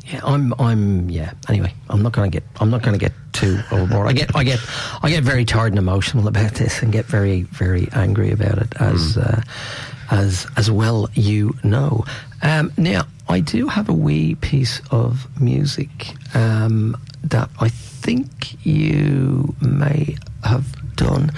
Yeah, yeah. Anyway, I'm not going to get too overboard. I get very tired and emotional about this, and get very, very angry about it, as well, you know. Now, I do have a wee piece of music that I think you may have done.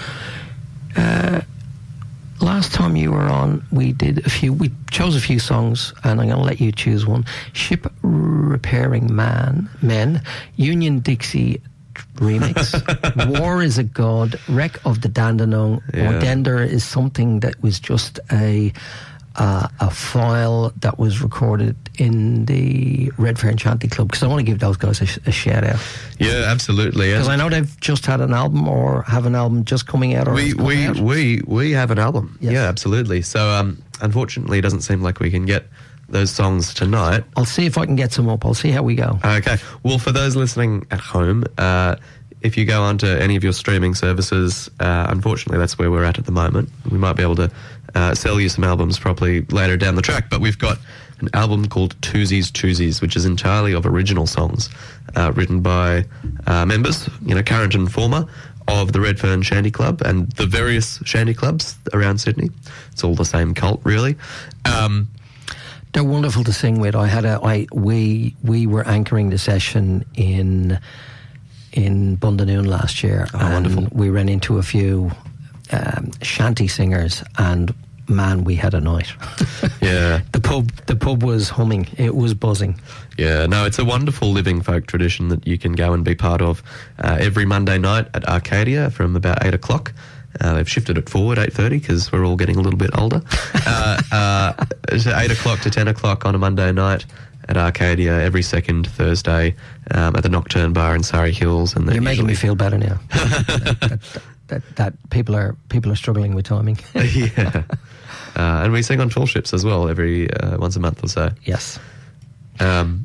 Last time you were on, we chose a few songs, and I'm going to let you choose one. Ship Repairing Men, Union Dixie remix, War is a God, Wreck of the Dandenong, Dender is something that was just a file that was recorded in the Redfern Shanty Club, because I want to give those guys a shout out. Yeah, absolutely. Because I know they've just had an album, or have an album just coming out. Or we have an album. Yes. Yeah, absolutely. So unfortunately, it doesn't seem like we can get those songs tonight. I'll see if I can get some up. I'll see how we go. Okay. Well, for those listening at home, if you go onto any of your streaming services, unfortunately, that's where we're at the moment. We might be able to sell you some albums probably later down the track, but we've got an album called Twosies, which is entirely of original songs written by members, current and former, of the Redfern Shanty Club and the various shanty clubs around Sydney. It's all the same cult, really. They're wonderful to sing with. We were anchoring the session in Bundanoon last year, and wonderful. We ran into a few shanty singers, and man, we had a night. Yeah. The pub was humming. It was buzzing. Yeah, no, it's a wonderful living folk tradition that you can go and be part of every Monday night at Arcadia from about 8 o'clock. They've shifted it forward, 8:30, because we're all getting a little bit older. It's 8 o'clock to 10 o'clock on a Monday night at Arcadia every second Thursday at the Nocturne Bar in Surrey Hills. And you're making me feel better now. that people are struggling with timing. Yeah. And we sing on tall ships as well every once a month or so. Yes. I'm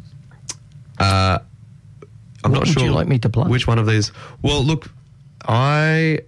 not sure. Would you like me to play? Which one of these? Well, look, I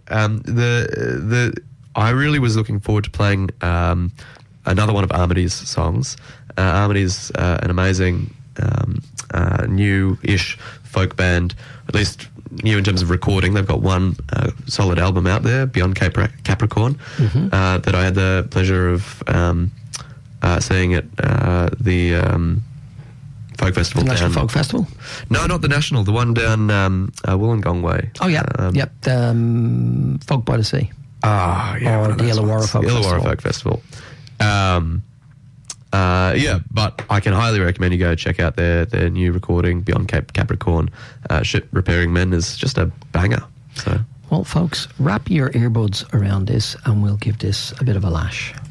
really was looking forward to playing another one of Armity's songs. Armity's an amazing new-ish folk band, at least new in terms of recording. They've got one solid album out there, Beyond Capricorn, that I had the pleasure of seeing at the folk festival. The National Folk Festival? No, not the National, the one down Wollongong way. Oh, yeah. Folk by the Sea. Ah, yeah. Or the Illawarra Folk Festival. Illawarra Folk Festival. Yeah, but I can highly recommend you go check out their new recording, Beyond Capricorn. Ship Repairing Men is just a banger. So, well, folks, wrap your earbuds around this, and we'll give this a bit of a lash.